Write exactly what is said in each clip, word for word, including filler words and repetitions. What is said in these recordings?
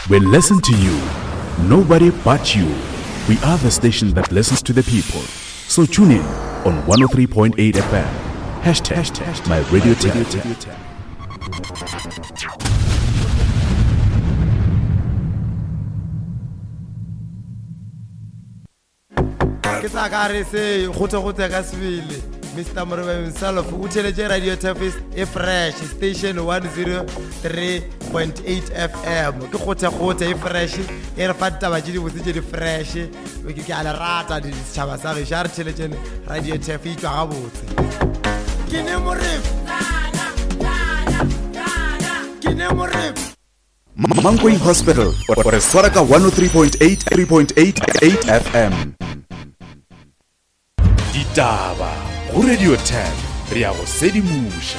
We listen to you. Nobody but you. We are the station that listens to the people. So tune in on one oh three point eight F M. Hashtag, Hashtag my radio tag. Mister Morwe himself, Uteleje Radio Tafis, a fresh station one oh three point eight F M. Ke khotha khotha e fresh, e re fata ba jidi botse di fresh. We ke ala rata di tshaba sa re jar Uteleje Radio Tafis tswa ga botse. Ke ne morep. Ke ne morep. Mankweng Hospital, for a Swaraka one oh three point eight three point eight eight F M. Ditaba go Radio ten re ya go sedimusha.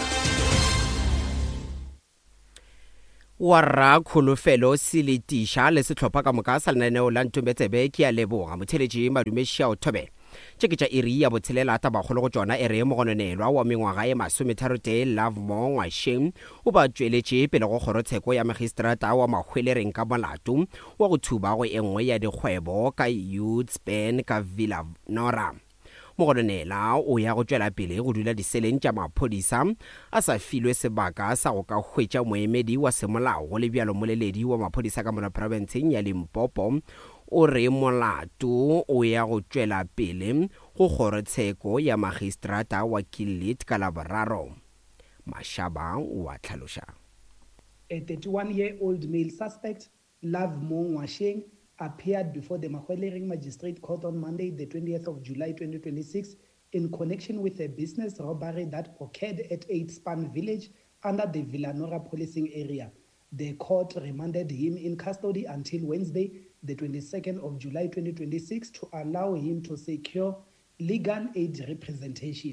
Warra kholofelo silitisha le setlhopha ka moka sa lenaneo la Ntombetsebe ke ya leboga motheletši Madumešia o thobe tšeke tša iri ya botshelela ta bagolo go tšona e re mogononelwa wa mengwaga ye masometharotee Love Mo Ngwasheng o ba tšweletše pele go kgorotsheko ya magistrata wa Mahwelereng ka molato wa go thuba go engwe ya dikgwebo ka Youth Span ka Villa Nora. Mogononela o ya go tšwela pele go dula diseleng tša maphodisa a sa filwe sebaka sa go ka hwetša moemedi wa semolao go lebjalo moleledi wa maphodisa ka mola provinceng ya Limpopo o re molato o ya go tšwela pele go kgorotsheko ya magistrata wa Kilit ka Laboraro. Mashaba wa tlhaloša. A thirty-one-year-old male suspect, Love Mo Ngwasheng, appeared before the Mahwelereng Magistrate Court on Monday, the twentieth of July twenty twenty-six, in connection with a business robbery that occurred at eight Span Village under the Villanora policing area. The court remanded him in custody until Wednesday, the twenty-second of July twenty twenty-six, to allow him to secure legal aid representation.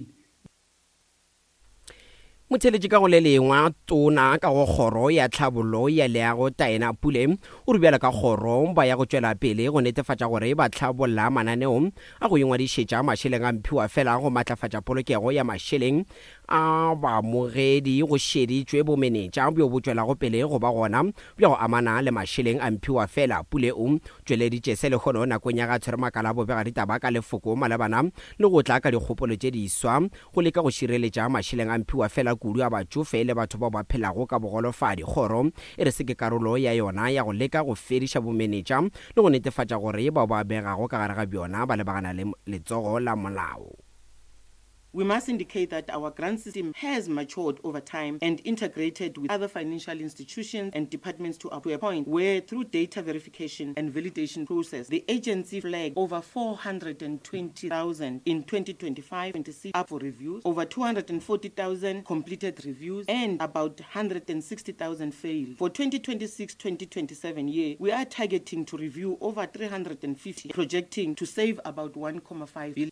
Motheletši ka go le lengwa tona ka go kgoro ya tlhabolo ya leago Taena Pule o re bjala ka kgoro ba ya go tšwela pele go netefatša gore ba tlhabolla mananeo a go ingwadišetša mašeleng a mphiwa fela go matlafatša polokego ya mašeleng a baamogedi go šeditšwe bomenetša bjo bo tšwela go pele go ba gona bja go amana le mašeleng a mphiwa fela. Pule o tšweleditše se lekgono nakong ya ga tshwere makala bobega ditaba ka lefoko malebana le go tla ka dikgopolo tše diswa go leka go šireletša mašeleng a mphiwa fela kudu a batšofe le batho ba ba phelago ka bogolofadi. Kgoro e re se ke karolo ya yona ya go leka go fediša bomenetša le go netefatša gore ba ba begago ka gare ga bjona ba lebagana le letsogo la molao. We must indicate that our grant system has matured over time and integrated with other financial institutions and departments to a point where, through data verification and validation process, the agency flagged over four hundred twenty thousand in twenty twenty-five twenty-six up for reviews, over two hundred forty thousand completed reviews, and about one hundred sixty thousand failed. For twenty twenty-six twenty twenty-seven year, we are targeting to review over three hundred fifty, projecting to save about one point five billion.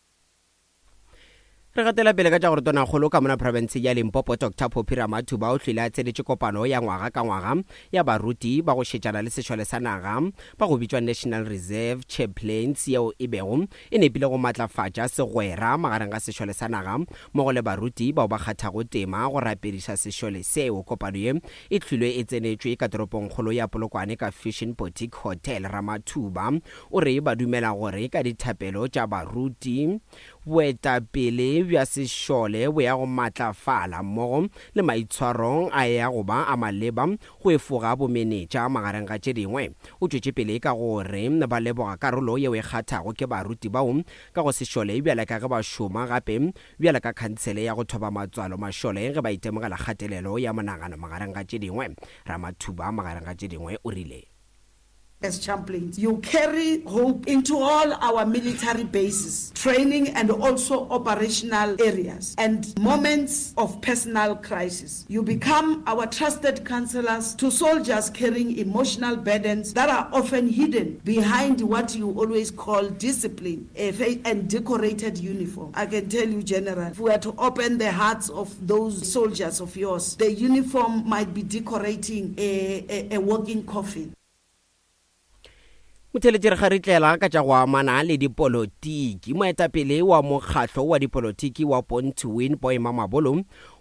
Re gatela pele ka tša gore tona kgolo ka mona province ya Limpopo Doctor Phophi Ramathuba o hlile a tseditše kopano ya ngwaga ka ngwaga ya baruti ba go šetšana le sešole sa naga ba go bitšwa National Reserve Chaplains yeo e bego e nepile go matlafatša segwera magareng ga sešole sa naga mo go le baruti bao ba kgathago tema go rapediša sešole seo. Kopano ye e hlilwe e tsenetšwe ka toropong kgolo ya Polokwane ka Fishing Boutique Hotel. Ramathuba o re ba dumela gore ka dithapelo tša baruti boetapele bja sešole bo ya go matlafala mmogo le maitshwarong a ya go ba a maleba go efoga bomenetša magareng ga tše dingwe. O tšwetše pele ka gore ba leboga karolo yeo e kgathago ke baruti bao ka go sešole bjala ka ge ba šoma gape bjala ka khansele ya go thoba matswalo mašole ge ba itemogela kgatelelo ya monagano magareng ga tše dingwe. Ramathuba magareng ga tše dingwe o rile, as chaplains, you carry hope into all our military bases, training and also operational areas and moments of personal crisis. You become our trusted counselors to soldiers carrying emotional burdens that are often hidden behind what you always call discipline and decorated uniform. I can tell you, General, if we were to open the hearts of those soldiers of yours, the uniform might be decorating a, a, a walking coffin. Motheletši re kgaritlela ka tša go amana le dipolotiki. Moetapele wa mokgatlo wa dipolotiki wa Born to Win Boima Mabolo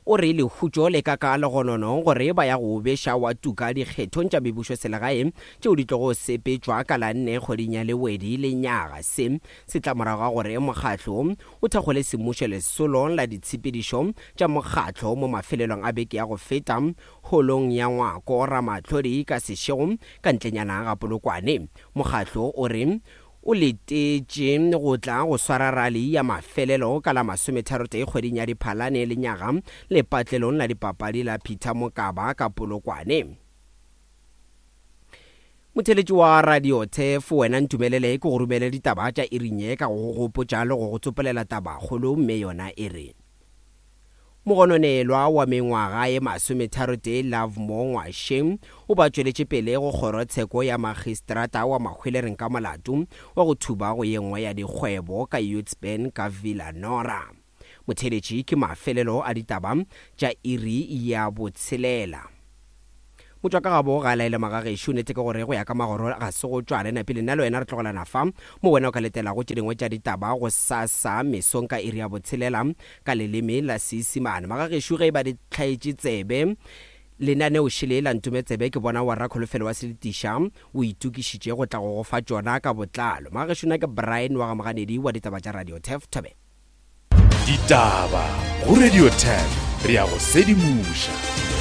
o re le hutjo le ka ka le gonono gore ba ya go besha wa tuka dikgethong tša mebušo selegae tšeo di tlo go sepetšwa ka la nne kgweding ya lewedi le nyaga. Se se tla morago ga gore mokgatlo o thakgole semmušo lesolong la ditshepedišo tša mokgatlo mo mafelelong a beke ya go feta holong ya ngwako Ramatlhodi ka sešego ka ntlenyana ga Polokwane. Mokgatlo o re o letetše go tla go swara rali ya mafelelo ka la masometharotee kgweding ya Diphalane le nyaga le patlelong la dipapadi la Peter Mokaba ka Polokwane. Motheletši wa Radio Thef wena ntumelele ke go rumele ditaba tša irinye ka go gopotša le go go tsopelela taba kgolo mme yona e re mogononelwa wa mengwaga ye masometharotee Love Mo Ngwasheng o ba tšweletše pele go kgorotsheko ya magistrata wa Mahwelereng ka molato wa go thuba go yengwe ya dikgwebo ka Youthspan ka Villanora. Motheletši ke mafelelo a ditaba tša iri ya botshelela. Motswa ka gabo ga laele magagešo nete ke gore go ya ka magoro ga se go tšwa le napele nna le wena re tlogelana fa mo wena o ka letela go tše dingwe tša ditaba go sasa mesong ka iri ya botshelela ka leleme la Seesimane. Magagešo ge ba di tlhaetše tsebe lenaneo šele la ntume tsebe ke bona wa rakholofelo wa seletiša o itukišitše go tla go gofa tšona ka botlalo. Magagešo na ke Brian wa gamoganedi wa ditaba tša Radio Thef Thabeng. Ditaba go Radio Thef re ya go sedimuša.